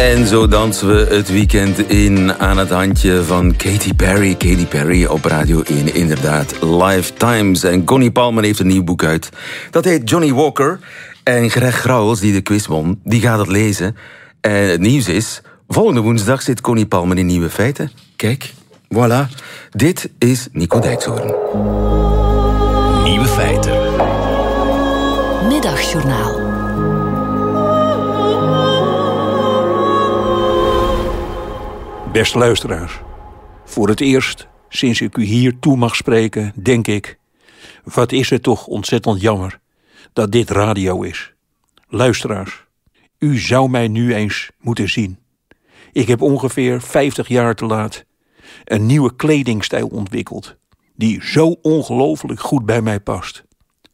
En zo dansen we het weekend in aan het handje van Katy Perry. Katy Perry op Radio 1, inderdaad. Lifetimes. En Connie Palmer heeft een nieuw boek uit. Dat heet Johnny Walker. En Greg Grauwels, die de quiz won, die gaat het lezen. En het nieuws is, volgende woensdag zit Connie Palmer in Nieuwe Feiten. Kijk, voilà. Dit is Nico Dijkshoorn. Nieuwe Feiten. Middagjournaal. Beste luisteraars, voor het eerst sinds ik u hier toe mag spreken, denk ik, wat is het toch ontzettend jammer dat dit radio is. Luisteraars, u zou mij nu eens moeten zien. Ik heb ongeveer 50 jaar te laat een nieuwe kledingstijl ontwikkeld, die zo ongelooflijk goed bij mij past.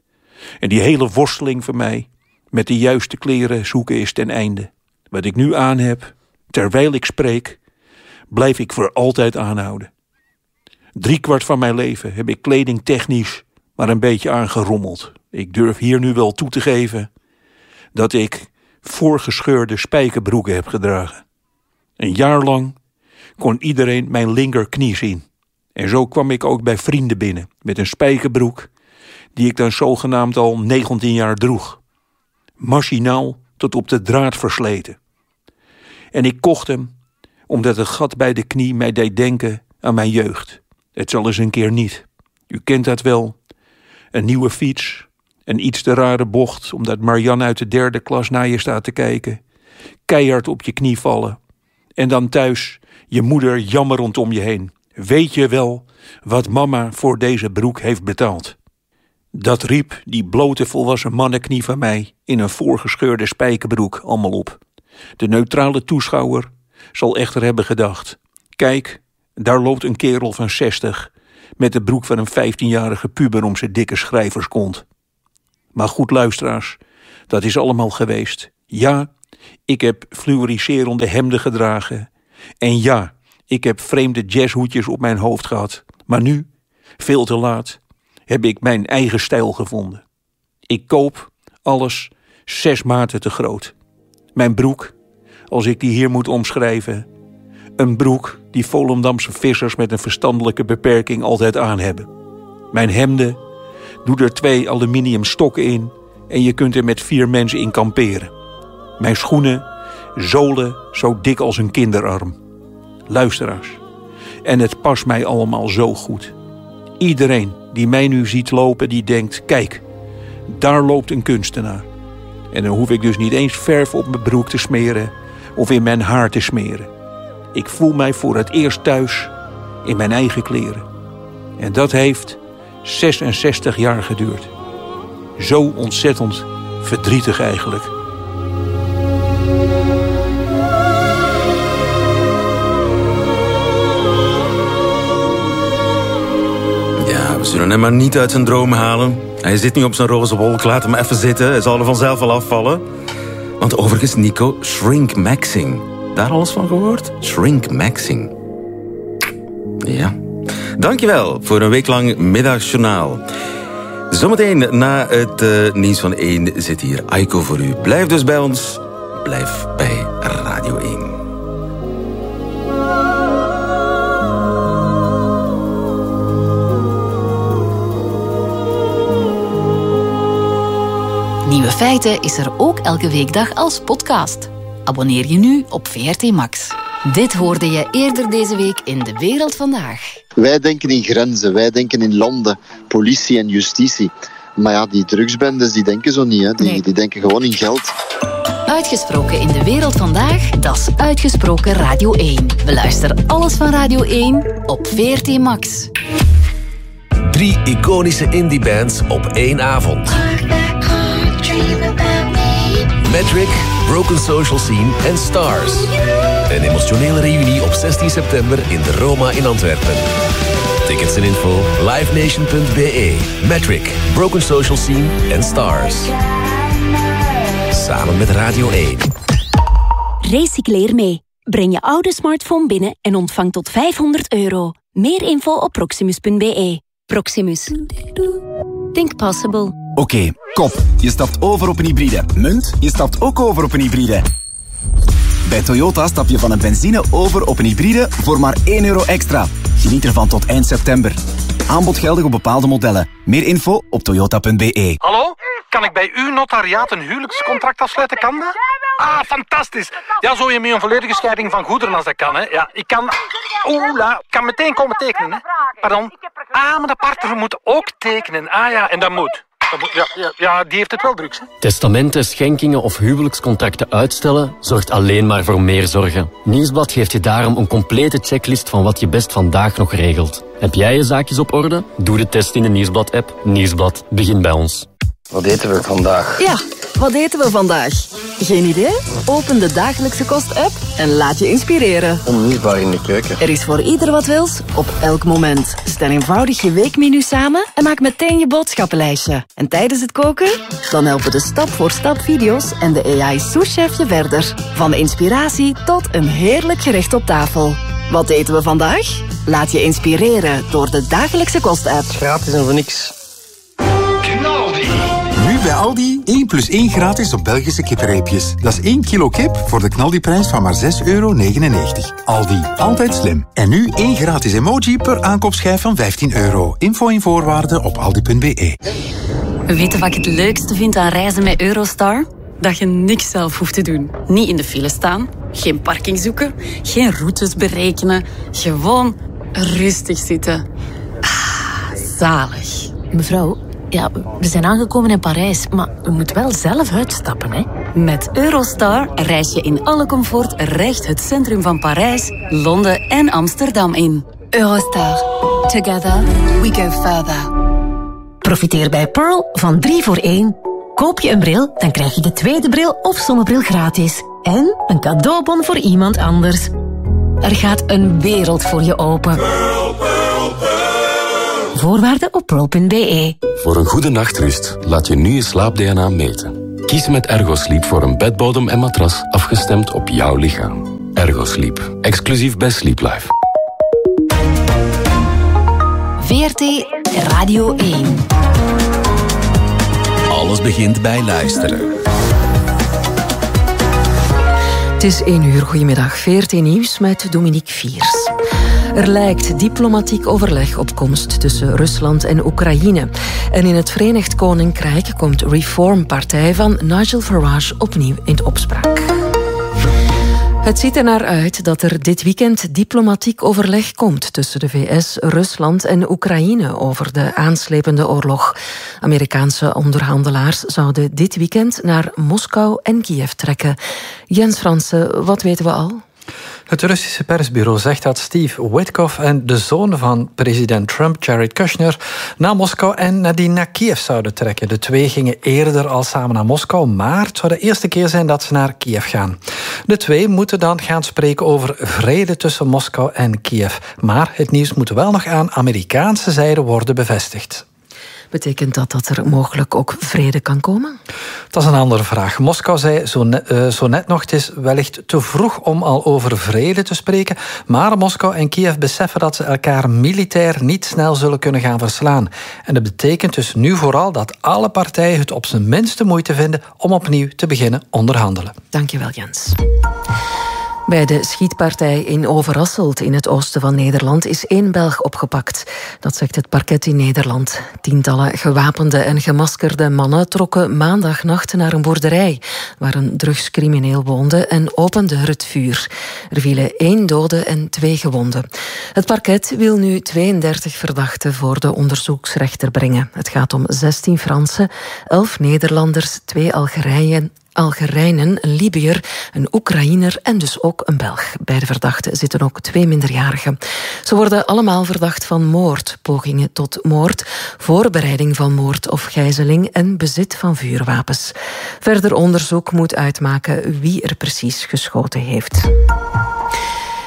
En die hele worsteling van mij met de juiste kleren zoeken is ten einde. Wat ik nu aan heb, terwijl ik spreek, blijf ik voor altijd aanhouden. 3/4 van mijn leven heb ik kledingtechnisch maar een beetje aangerommeld. Ik durf hier nu wel toe te geven dat ik voorgescheurde spijkerbroeken heb gedragen. Een jaar lang kon iedereen mijn linkerknie zien. En zo kwam ik ook bij vrienden binnen met een spijkerbroek die ik dan zogenaamd al 19 jaar droeg. Machinaal tot op de draad versleten. En ik kocht hem omdat het gat bij de knie mij deed denken aan mijn jeugd. Het zal eens een keer niet. U kent dat wel. Een nieuwe fiets, een iets te rare bocht omdat Marianne uit de 3e klas naar je staat te kijken. Keihard op je knie vallen. En dan thuis je moeder jammerend om je heen. Weet je wel wat mama voor deze broek heeft betaald? Dat riep die blote volwassen mannenknie van mij in een voorgescheurde spijkerbroek allemaal op. De neutrale toeschouwer zal echter hebben gedacht: kijk, daar loopt een kerel van 60... met de broek van een 15-jarige puber om zijn dikke schrijverskont. Maar goed, luisteraars, dat is allemaal geweest. Ja, ik heb fluoriserende hemden gedragen. En ja, ik heb vreemde jazzhoedjes op mijn hoofd gehad. Maar nu, veel te laat, heb ik mijn eigen stijl gevonden. Ik koop alles 6 maten te groot. Mijn broek, als ik die hier moet omschrijven, een broek die Volendamse vissers met een verstandelijke beperking altijd aan hebben. Mijn hemden, doe er 2 aluminium stokken in en je kunt er met 4 mensen in kamperen. Mijn schoenen, zolen zo dik als een kinderarm. Luisteraars, en het past mij allemaal zo goed. Iedereen die mij nu ziet lopen, die denkt: kijk, daar loopt een kunstenaar. En dan hoef ik dus niet eens verf op mijn broek te smeren of in mijn haar te smeren. Ik voel mij voor het eerst thuis in mijn eigen kleren. En dat heeft 66 jaar geduurd. Zo ontzettend verdrietig eigenlijk. Ja, we zullen hem maar niet uit zijn dromen halen. Hij zit nu op zijn roze wolk, laat hem even zitten. Hij zal er vanzelf wel afvallen. Want overigens, Nico, shrinkmaxing. Daar alles van gehoord? Shrinkmaxing. Ja. Dankjewel voor een week lang middagjournaal. Zometeen na het nieuws van 1 zit hier Aiko voor u. Blijf dus bij ons. Blijf bij Radio 1. Nieuwe Feiten is er ook elke weekdag als podcast. Abonneer je nu op VRT Max. Dit hoorde je eerder deze week in De Wereld Vandaag. Wij denken in grenzen, wij denken in landen, politie en justitie. Maar ja, die drugsbendes die denken zo niet. Hè. Die denken gewoon in geld. Uitgesproken in De Wereld Vandaag, dat is Uitgesproken Radio 1. Beluister alles van Radio 1 op VRT Max. 3 iconische indiebands op 1 avond. Metric, Broken Social Scene en Stars. Een emotionele reunie op 16 september in de Roma in Antwerpen. Tickets en info livenation.be. Metric, Broken Social Scene en Stars. Samen met Radio 1. Recycleer mee. Breng je oude smartphone binnen en ontvang tot €500. Meer info op proximus.be. Proximus. Think possible. Oké, kop. Je stapt over op een hybride. Munt, je stapt ook over op een hybride. Bij Toyota stap je van een benzine over op een hybride voor maar €1 extra. Geniet ervan tot eind september. Aanbod geldig op bepaalde modellen. Meer info op toyota.be. Hallo? Kan ik bij uw notariaat een huwelijkscontract afsluiten? Kan dat? Ah, fantastisch. Ja, zo je met een volledige scheiding van goederen als dat kan, hè. Ja, ik kan... kan meteen komen tekenen, hè. Pardon. Ah, maar de partner moet ook tekenen. Ah ja, en dat moet. Ja, die heeft het wel druk, hè. Testamenten, schenkingen of huwelijkscontracten uitstellen zorgt alleen maar voor meer zorgen. Nieuwsblad geeft je daarom een complete checklist van wat je best vandaag nog regelt. Heb jij je zaakjes op orde? Doe de test in de Nieuwsblad-app. Nieuwsblad, begin bij ons. Wat eten we vandaag? Ja, wat eten we vandaag? Geen idee? Open de Dagelijkse Kost-app en laat je inspireren. Onmisbaar in de keuken. Er is voor ieder wat wils, op elk moment. Stel eenvoudig je weekmenu samen en maak meteen je boodschappenlijstje. En tijdens het koken? Dan helpen de stap-voor-stap video's en de AI-souschef je verder. Van inspiratie tot een heerlijk gerecht op tafel. Wat eten we vandaag? Laat je inspireren door de Dagelijkse Kost-app. Gratis en voor niks. Nu bij Aldi 1+1 gratis op Belgische kippenreepjes. Dat is 1 kilo kip voor de knaldiprijs van maar €6,99. Aldi, altijd slim. En nu 1 gratis emoji per aankoopschijf van €15. Info en voorwaarden op aldi.be. Weet je wat ik het leukste vind aan reizen met Eurostar? Dat je niks zelf hoeft te doen. Niet in de file staan, geen parking zoeken, geen routes berekenen. Gewoon rustig zitten. Ah, zalig. Mevrouw, ja, we zijn aangekomen in Parijs, maar u moet wel zelf uitstappen, hè? Met Eurostar reis je in alle comfort recht het centrum van Parijs, Londen en Amsterdam in. Eurostar. Together we go further. Profiteer bij Pearl van 3 voor 1. Koop je een bril, dan krijg je de tweede bril of zonnebril gratis. En een cadeaubon voor iemand anders. Er gaat een wereld voor je open. Pearl, Pearl, Pearl. Voorwaarden op pearl.be. Voor een goede nachtrust laat je nu je slaap-DNA meten. Kies met Ergosleep voor een bedbodem en matras afgestemd op jouw lichaam. Ergosleep, exclusief bij Sleep Life. VRT Radio 1. Alles begint bij luisteren. Het is 1 uur, goedemiddag. VRT Nieuws met Dominique Viers. Er lijkt diplomatiek overleg op komst tussen Rusland en Oekraïne. En in het Verenigd Koninkrijk komt Reform-partij van Nigel Farage opnieuw in opspraak. Het ziet er naar uit dat er dit weekend diplomatiek overleg komt tussen de VS, Rusland en Oekraïne over de aanslepende oorlog. Amerikaanse onderhandelaars zouden dit weekend naar Moskou en Kiev trekken. Jens Fransen, wat weten we al? Het Russische persbureau zegt dat Steve Witkoff en de zoon van president Trump, Jared Kushner, naar Moskou en nadien naar Kiev zouden trekken. De twee gingen eerder al samen naar Moskou, maar het zou de eerste keer zijn dat ze naar Kiev gaan. De twee moeten dan gaan spreken over vrede tussen Moskou en Kiev. Maar het nieuws moet wel nog aan Amerikaanse zijde worden bevestigd. Betekent dat er mogelijk ook vrede kan komen? Dat is een andere vraag. Moskou zei zo net nog, het is wellicht te vroeg om al over vrede te spreken, maar Moskou en Kiev beseffen dat ze elkaar militair niet snel zullen kunnen gaan verslaan. En dat betekent dus nu vooral dat alle partijen het op zijn minste moeite vinden om opnieuw te beginnen onderhandelen. Dankjewel, Jens. Bij de schietpartij in Overasselt in het oosten van Nederland is 1 Belg opgepakt. Dat zegt het parket in Nederland. Tientallen gewapende en gemaskerde mannen trokken maandagnacht naar een boerderij waar een drugscrimineel woonde en openden het vuur. Er vielen 1 dode en 2 gewonden. Het parket wil nu 32 verdachten voor de onderzoeksrechter brengen. Het gaat om 16 Fransen, 11 Nederlanders, 2 Algerijnen, een Libiër, een Oekraïner en dus ook een Belg. Bij de verdachten zitten ook 2 minderjarigen. Ze worden allemaal verdacht van moord, pogingen tot moord, voorbereiding van moord of gijzeling en bezit van vuurwapens. Verder onderzoek moet uitmaken wie er precies geschoten heeft.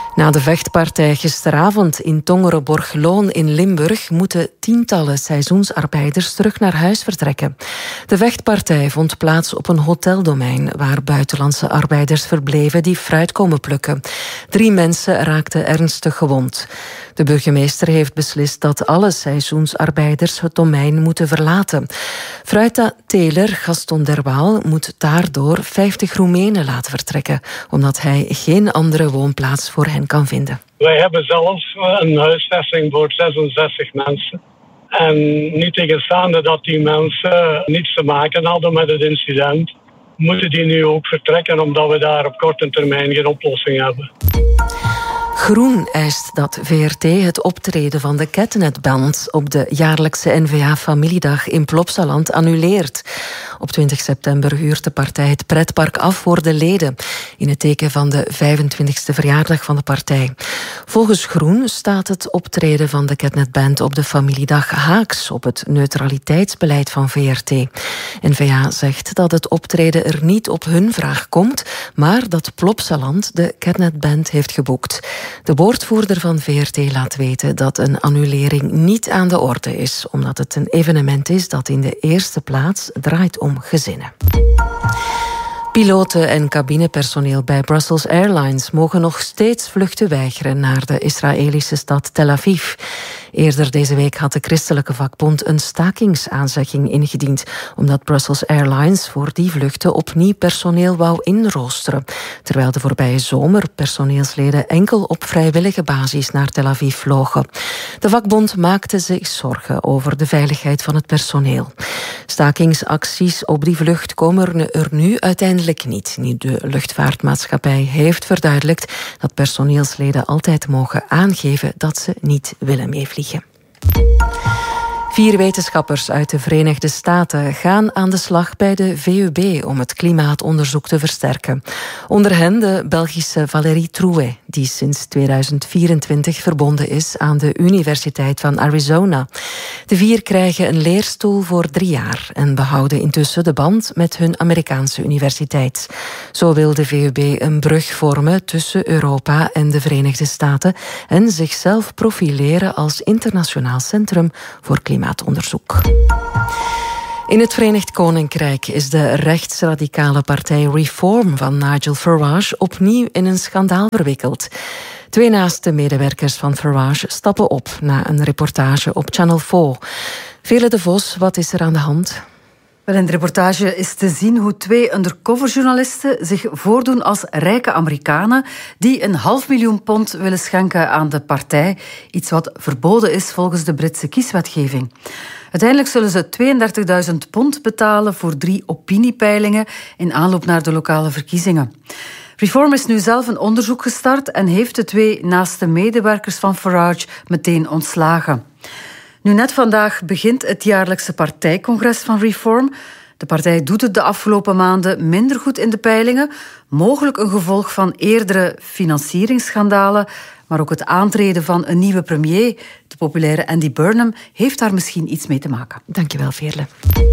Na de vechtpartij gisteravond in Tongeren-Borgloon in Limburg moeten tientallen seizoensarbeiders terug naar huis vertrekken. De vechtpartij vond plaats op een hoteldomein waar buitenlandse arbeiders verbleven die fruit komen plukken. 3 mensen raakten ernstig gewond. De burgemeester heeft beslist dat alle seizoensarbeiders het domein moeten verlaten. Fruita-teler Gaston Derwaal moet daardoor 50 Roemenen laten vertrekken, omdat hij geen andere woonplaats voor hen kan vinden. Wij hebben zelf een huisvesting voor 66 mensen. En niet tegenstaande dat die mensen niets te maken hadden met het incident, moeten die nu ook vertrekken omdat we daar op korte termijn geen oplossing hebben. Groen eist dat VRT het optreden van de Ketnetband op de jaarlijkse N-VA-familiedag in Plopsaland annuleert. Op 20 september huurt de partij het pretpark af voor de leden, in het teken van de 25e verjaardag van de partij. Volgens Groen staat het optreden van de Ketnetband op de familiedag haaks op het neutraliteitsbeleid van VRT. N-VA zegt dat het optreden er niet op hun vraag komt, maar dat Plopsaland de Ketnetband heeft geboekt. De woordvoerder van VRT laat weten dat een annulering niet aan de orde is, omdat het een evenement is dat in de eerste plaats draait om gezinnen. Piloten en cabinepersoneel bij Brussels Airlines mogen nog steeds vluchten weigeren naar de Israëlische stad Tel Aviv. Eerder deze week had de christelijke vakbond een stakingsaanzegging ingediend, omdat Brussels Airlines voor die vluchten opnieuw personeel wou inroosteren, terwijl de voorbije zomer personeelsleden enkel op vrijwillige basis naar Tel Aviv vlogen. De vakbond maakte zich zorgen over de veiligheid van het personeel. Stakingsacties op die vlucht komen er nu uiteindelijk niet. Nu de luchtvaartmaatschappij heeft verduidelijkt dat personeelsleden altijd mogen aangeven dat ze niet willen meevliegen. 4 wetenschappers uit de Verenigde Staten gaan aan de slag bij de VUB om het klimaatonderzoek te versterken. Onder hen de Belgische Valérie Trouet, die sinds 2024 verbonden is aan de Universiteit van Arizona. De 4 krijgen een leerstoel voor 3 jaar en behouden intussen de band met hun Amerikaanse universiteit. Zo wil de VUB een brug vormen tussen Europa en de Verenigde Staten en zichzelf profileren als internationaal centrum voor klimaatonderzoek. In het Verenigd Koninkrijk is de rechtsradicale partij Reform van Nigel Farage opnieuw in een schandaal verwikkeld. 2 naaste medewerkers van Farage stappen op na een reportage op Channel 4. Veerle de Vos, wat is er aan de hand? Wel, in de reportage is te zien hoe 2 undercoverjournalisten zich voordoen als rijke Amerikanen die £500.000 willen schenken aan de partij. Iets wat verboden is volgens de Britse kieswetgeving. Uiteindelijk zullen ze £32.000 betalen voor 3 opiniepeilingen in aanloop naar de lokale verkiezingen. Reform is nu zelf een onderzoek gestart en heeft de 2 naaste medewerkers van Farage meteen ontslagen. Nu, net vandaag begint het jaarlijkse partijcongres van Reform. De partij doet het de afgelopen maanden minder goed in de peilingen. Mogelijk een gevolg van eerdere financieringsschandalen, maar ook het aantreden van een nieuwe premier, de populaire Andy Burnham, heeft daar misschien iets mee te maken. Dankjewel, Veerle.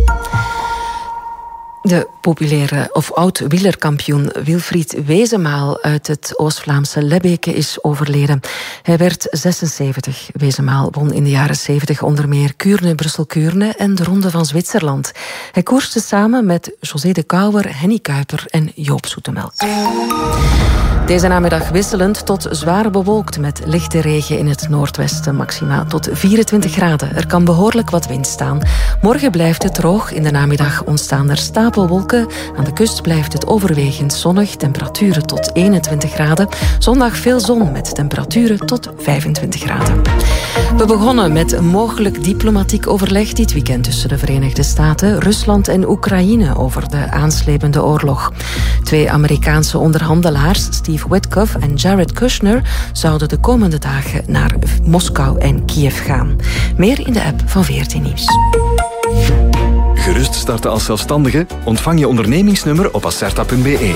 De populaire of oud-wielerkampioen Wilfried Wezemaal uit het Oost-Vlaamse Lebbeke is overleden. Hij werd 76. Wezemaal won in de jaren 70 onder meer Kuurne-Brussel-Kuurne en de Ronde van Zwitserland. Hij koerste samen met José de Kouwer, Henny Kuiper en Joop Zoetemelk. Deze namiddag wisselend tot zwaar bewolkt met lichte regen in het noordwesten, maxima tot 24 graden. Er kan behoorlijk wat wind staan. Morgen blijft het droog. In de namiddag ontstaan er stapelwolken. Aan de kust blijft het overwegend zonnig. Temperaturen tot 21 graden. Zondag veel zon met temperaturen tot 25 graden. We begonnen met een mogelijk diplomatiek overleg dit weekend tussen de Verenigde Staten, Rusland en Oekraïne over de aanslepende oorlog. 2 Amerikaanse onderhandelaars, Steve Witkoff en Jared Kushner, zouden de komende dagen naar Moskou en Kiev gaan. Meer in de app van VRT Nieuws. Gerust starten als zelfstandige? Ontvang je ondernemingsnummer op acerta.be.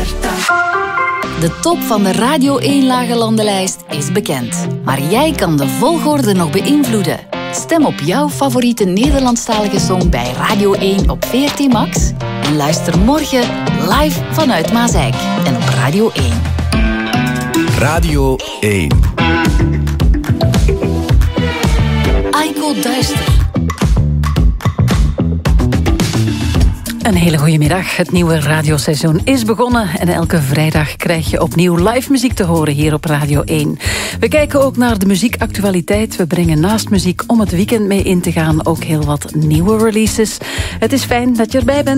De top van de Radio 1 Lage Landenlijst is bekend. Maar jij kan de volgorde nog beïnvloeden. Stem op jouw favoriete Nederlandstalige song bij Radio 1 op VRT Max. En luister morgen live vanuit Maaseik en op Radio 1. Radio 1. Aiko Duister. Een hele goede middag. Het nieuwe radioseizoen is begonnen en elke vrijdag krijg je opnieuw live muziek te horen hier op Radio 1. We kijken ook naar de muziekactualiteit. We brengen naast muziek om het weekend mee in te gaan ook heel wat nieuwe releases. Het is fijn dat je erbij bent.